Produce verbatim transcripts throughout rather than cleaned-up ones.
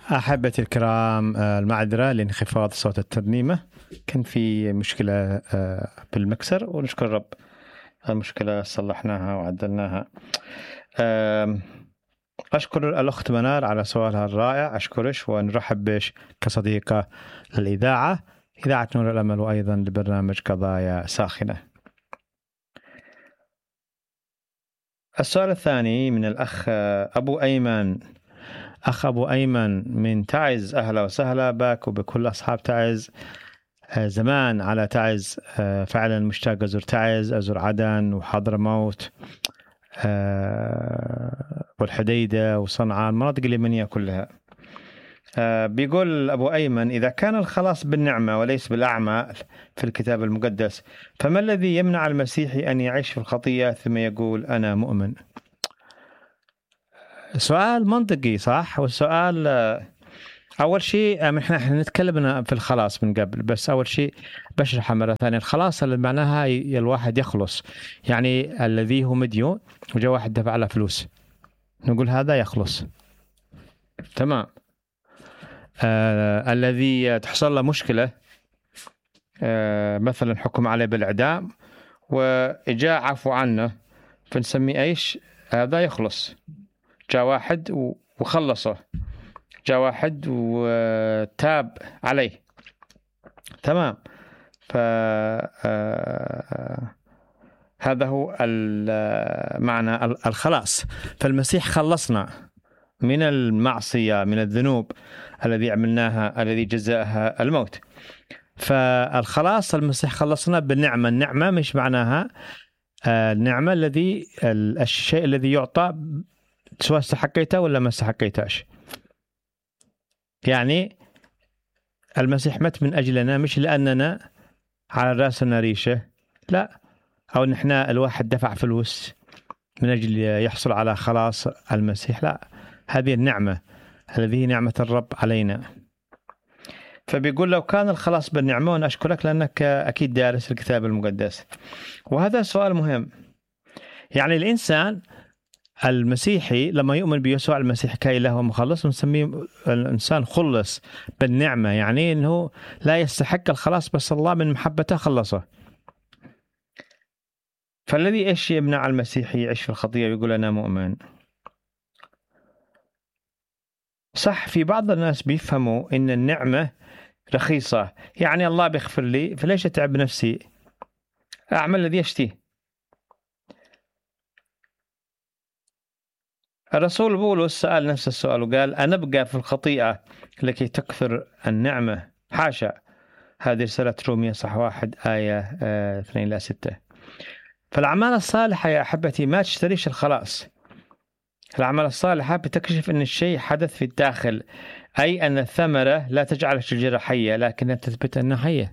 أحبتي الكرام، المعذرة لانخفاض صوت الترنيمة، كان في مشكلة بالمكسر ونشكر الرب المشكلة صلحناها وعدلناها. أشكر الأخت منار على سؤالها الرائع، أشكرش ونرحب بش كصديقة للإذاعة، إذاعة نور الأمل، وأيضا لبرنامج قضايا ساخنة. السؤال الثاني من الأخ أبو أيمن. أخ أبو أيمن من تعز، أهلا وسهلا بك وبكل أصحاب تعز. زمان على تعز، فعلا مشتاق أزور تعز، أزور عدن وحضرموت والحديدة وصنعاء، المناطق اليمنية كلها. بيقول أبو أيمن: إذا كان الخلاص بالنعمة وليس بالأعمال في الكتاب المقدس، فما الذي يمنع المسيحي أن يعيش في الخطية ثم يقول أنا مؤمن؟ سؤال منطقي صح؟ والسؤال أول شيء إحنا نتكلم في الخلاص من قبل، بس أول شيء بشرح مرة ثانية. الخلاص اللي معناها الواحد يخلص، يعني الذي هو مديون وجاء واحد دفع له فلوس، نقول هذا يخلص، تمام. آه الذي تحصل له مشكلة، آه مثلا حكم عليه بالإعدام وجاء عفو عنه، فنسميه إيش؟ هذا يخلص. جاء واحد وخلصه، جاء واحد وتاب عليه، تمام. ف هذا هو معنى الخلاص. فالمسيح خلصنا من المعصية، من الذنوب الذي عملناها، الذي جزاها الموت. فالخلاص المسيح خلصنا بالنعمة. النعمة مش معناها النعمة الذي الشيء الذي يعطى سواء استحقيته ولا ما استحقيتاش. يعني المسيح مات من أجلنا، مش لأننا على رأسنا ريشة، لا، أو نحن الواحد دفع فلوس من أجل يحصل على خلاص المسيح، لا، هذه النعمة الذي هي نعمة الرب علينا. فبيقول لو كان الخلاص بالنعمة، وأنا أشكرك لأنك أكيد دارس الكتاب المقدس، وهذا سؤال مهم. يعني الإنسان المسيحي لما يؤمن بيسوع المسيح كإله ومخلص، نسميه الإنسان خلص بالنعمة، يعني أنه لا يستحق الخلاص بس الله من محبته خلصه. فالذي إيش يمنع المسيحي يعيش في الخطية ويقول أنا مؤمن؟ صح، في بعض الناس بيفهموا إن النعمة رخيصة، يعني الله بيغفر لي فليش أتعب نفسي أعمل الذي يشتيه. الرسول بولس سأل نفس السؤال وقال أنا أبقى في الخطيئة لكي تكثر النعمة؟ حاشا. هذه رسالة رومية صح واحد آية اثنين إلى ستة. فالأعمال الصالحة يا أحبتي ما تشتريش الخلاص. الأعمال الصالحة بتكشف أن الشيء حدث في الداخل، أي أن الثمرة لا تجعل الشجرة حية لكنها تثبت أنها حية.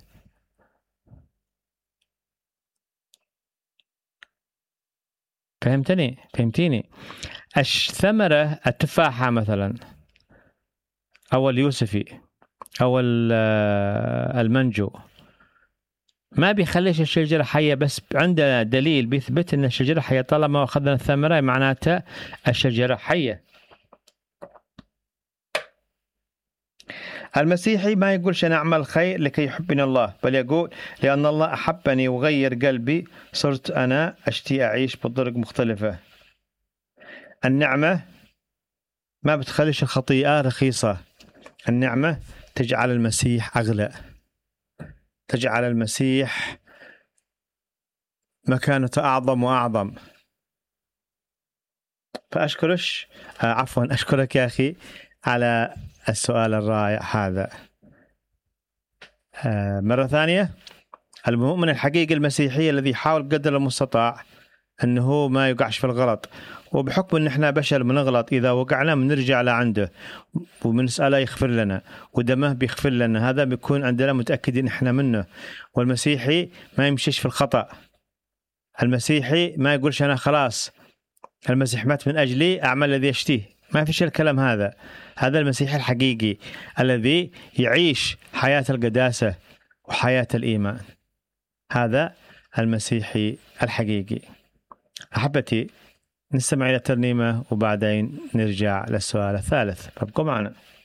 فهمتني؟ فهمتيني؟ الثمرة التفاحة مثلا أو اليوسفي أو المنجو ما بيخليش الشجرة حية، بس عندنا دليل بيثبت أن الشجرة حية. طالما أخذنا الثمرة معناتها الشجرة حية. المسيحي ما يقولش أنا أعمل خير لكي يحبني الله، بل يقول لأن الله أحبني وغير قلبي صرت أنا أشتي أعيش بطرق مختلفة. النعمة ما بتخليش الخطيئة رخيصة، النعمة تجعل المسيح أغلى، تجعل المسيح مكانته أعظم وأعظم. فأشكرش آه عفوا أشكرك يا أخي على السؤال الرائع هذا. آه مرة ثانية، المؤمن الحقيقي المسيحي الذي يحاول قدر المستطاع أنه ما يقعش في الغلط، وبحكم أن احنا بشر بنغلط، إذا وقعنا بنرجع لعنده وبنسأله يغفر لنا ودمه بيغفر لنا، هذا بيكون عندنا متأكدين احنا منه. والمسيحي ما يمشيش في الخطأ، المسيحي ما يقولش أنا خلاص المسيح مات من أجلي أعمل الذي يشتيه، ما فيش الكلام هذا. هذا المسيحي الحقيقي الذي يعيش حياة القداسة وحياة الإيمان، هذا المسيحي الحقيقي. أحبتي، نستمع إلى الترنيمة وبعدين نرجع للسؤال الثالث، فابقوا معنا.